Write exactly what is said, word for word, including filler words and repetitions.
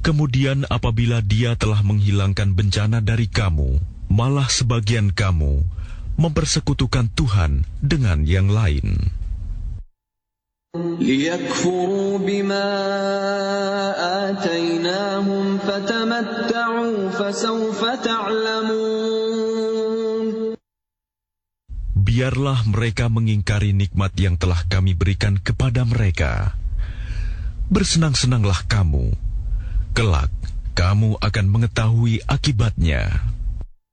Kemudian apabila Dia telah menghilangkan bencana dari kamu, malah sebagian kamu mempersekutukan Tuhan dengan yang lain. لِيَكْفُرُوا بِمَا آتَيْنَاهُمْ فَتَمَتَّعُوا فَسَوْفَ تَعْلَمُونَ. Biarlah mereka mengingkari nikmat yang telah kami berikan kepada mereka. Bersenang-senanglah kamu, kelak kamu akan mengetahui akibatnya.